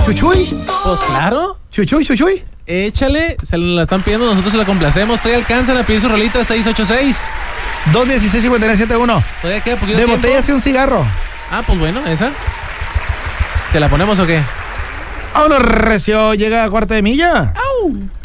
¿Chuchuy? Pues claro. ¿Chuchuy? Échale, se la están pidiendo, nosotros se la complacemos. Todavía alcanzan a pedir su rolita 686. 216-5971. Todavía queda poquito De tiempo. botella hacia un cigarro. Ah, pues bueno, esa. ¿Se la ponemos o qué? Vámonos, recio. Llega a cuarto de milla. ¡Au!